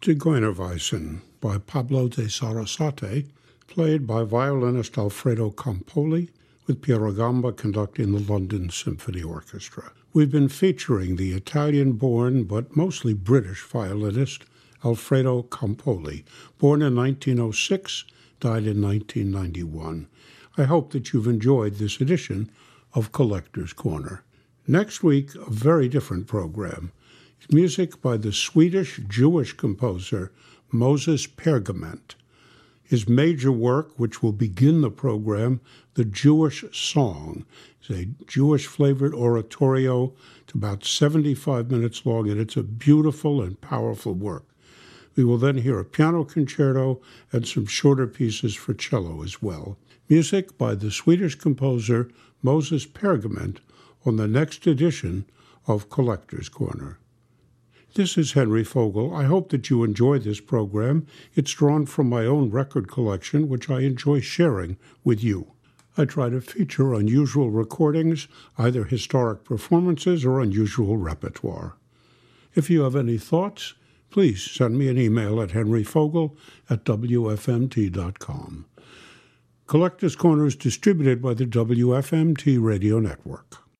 Zigeunerweisen by Pablo de Sarasate, played by violinist Alfredo Campoli, with Piero Gamba conducting the London Symphony Orchestra. We've been featuring the Italian-born but mostly British violinist Alfredo Campoli, born in 1906, died in 1991. I hope that you've enjoyed this edition of Collector's Corner. Next week, a very different program. Music by the Swedish Jewish composer Moses Pergament. His major work, which will begin the program, The Jewish Song, is a Jewish-flavored oratorio. It's about 75 minutes long, and it's a beautiful and powerful work. We will then hear a piano concerto and some shorter pieces for cello as well. Music by the Swedish composer Moses Pergament on the next edition of Collector's Corner. This is Henry Fogel. I hope that you enjoy this program. It's drawn from my own record collection, which I enjoy sharing with you. I try to feature unusual recordings, either historic performances or unusual repertoire. If you have any thoughts, please send me an email at henryfogel@wfmt.com. Collector's Corner is distributed by the WFMT Radio Network.